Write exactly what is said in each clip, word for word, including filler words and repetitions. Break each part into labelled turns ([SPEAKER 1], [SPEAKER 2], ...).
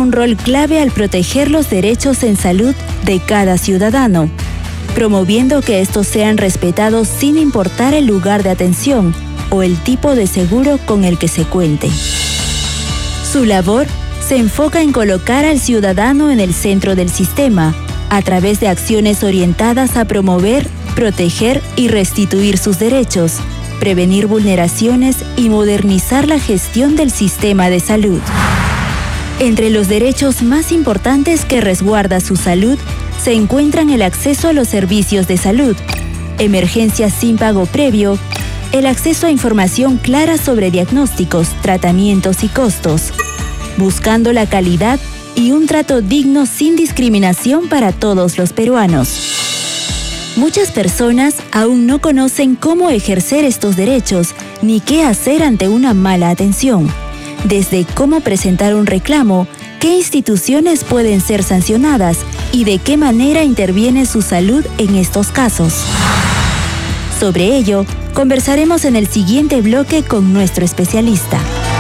[SPEAKER 1] un rol clave al proteger los derechos en salud de cada ciudadano, promoviendo que estos sean respetados sin importar el lugar de atención o el tipo de seguro con el que se cuente. Su labor se enfoca en colocar al ciudadano en el centro del sistema, a través de acciones orientadas a promover, proteger y restituir sus derechos, prevenir vulneraciones y modernizar la gestión del sistema de salud. Entre los derechos más importantes que resguarda su salud se encuentran el acceso a los servicios de salud, emergencias sin pago previo, el acceso a información clara sobre diagnósticos, tratamientos y costos, buscando la calidad y un trato digno sin discriminación para todos los peruanos. Muchas personas aún no conocen cómo ejercer estos derechos ni qué hacer ante una mala atención, desde cómo presentar un reclamo, qué instituciones pueden ser sancionadas y de qué manera interviene su salud en estos casos. Sobre ello, conversaremos en el siguiente bloque con nuestro especialista.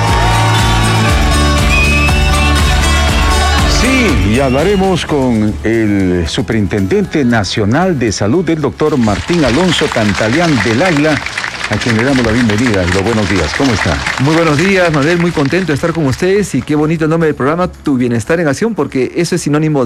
[SPEAKER 2] Sí, y hablaremos con el Superintendente Nacional de Salud, el doctor Martín Alonso Tantalián del Águila, a quien le damos la bienvenida. Los buenos días, ¿cómo está?
[SPEAKER 3] Muy buenos días, Manuel, muy contento de estar con ustedes y qué bonito el nombre del programa, Tu Bienestar en Acción, porque eso es sinónimo